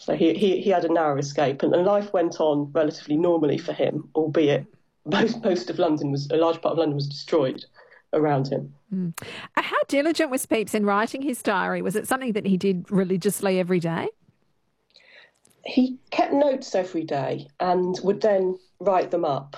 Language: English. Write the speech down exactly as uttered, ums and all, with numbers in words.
So he, he, he had a narrow escape, and, and life went on relatively normally for him, albeit most, most of London was, a large part of London was destroyed around him. Mm. How diligent was Pepys in writing his diary? Was it something that he did religiously every day? He kept notes every day and would then write them up.